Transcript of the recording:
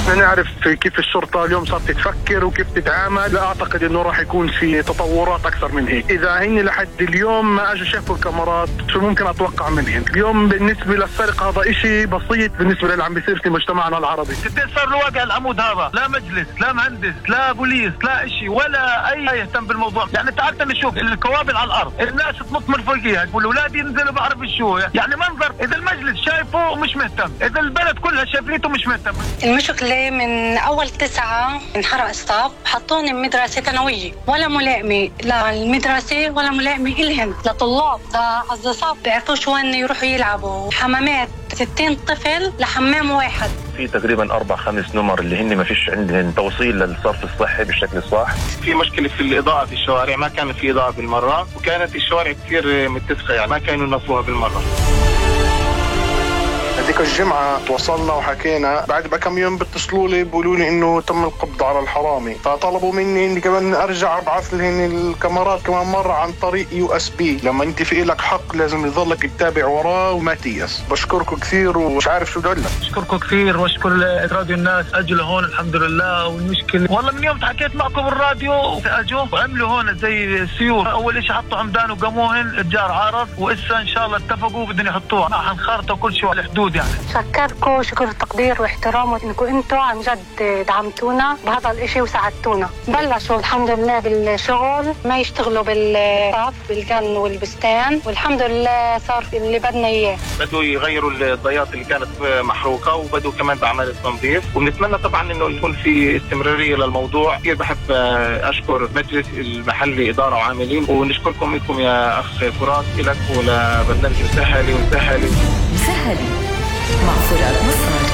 بدنا نعرف كيف الشرطة اليوم صارت تفكر وكيف تتعامل. لا أعتقد إنه راح يكون في تطورات أكثر من هيك. إذا هن لحد اليوم ما أجوا شافوا الكاميرات، شو ممكن أتوقع منهم؟ اليوم بالنسبة للسرقة هذا إشي بسيط بالنسبة للي عم بيصير في مجتمعنا العربي. صار له واقع العمود هذا، لا مجلس لا مهندس لا بوليس لا إشي ولا أي يهتم بالموضوع. يعني تعال نشوف الكوابل على الأرض، الناس تنط من فوقيها والأولاد ينزلوا بعرف شو، يعني منظر. إذا المجلس شايفه ومش مهتم، إذا البلد كلها شايفته مش مهتم. المشكلة من أول 9 انحرق الصف، حطوني مدرسة ثانوية، ولا ملائمة للمدرسة ولا ملائمة إلهن لطلاب للصف بيعرفوش وين يروحوا يلعبوا. حمامات 60 طفل لحمام واحد. في تقريبا 4-5 نمر اللي هن ما فيش عندهم توصيل للصرف الصحي بالشكل الصح. في مشكلة في الإضاءة في الشوارع، ما كان في إضاءة بالمرة، وكانت الشوارع كثير متسخة، يعني ما كانوا ينظفوها بالمرة. هذيك الجمعة توصلنا وحكينا، بعد بكم يوم بيتصلوا لي بيقولوا لي انه تم القبض على الحرامي، فطلبوا مني اني كمان ارجع ابعث لهم الكاميرات كمان مرة عن طريق USB. لما انت في لك حق لازم يضلك تتابع وراه وما تيأس. بشكركم كثير ومش عارف شو بدي اقول لك. بشكركم كثير واشكر راديو الناس، اجوا لهون الحمد لله. والمشكلة والله من يوم حكيت معكم الراديو اجوا وعملوا هون زي سيور. اول شيء حطوا عمدان وقاموهن الجار عارض، وإسا ان شاء الله اتفقوا بدهم يحطوها حنخرطوا كل شيء على الحدود. يعني شكركم شكر التقدير واحترام انكم انتم عن جد دعمتونا بهذا الاشي وساعدتونا. بلشوا الحمد لله بالشغل، ما يشتغلوا بالصف بالجن والبستان، والحمد لله صار اللي بدنا اياه. بدوا يغيروا الضيات اللي كانت محروقة، وبدوا كمان بعمل التنظيف، ونتمنى طبعا انه يكون في استمرارية للموضوع. كثير بحب اشكر مجلس المحلي ادارة وعاملين، ونشكركم منكم يا اخ فرات لك ولبرنامج مسهلي مع فرات مصر.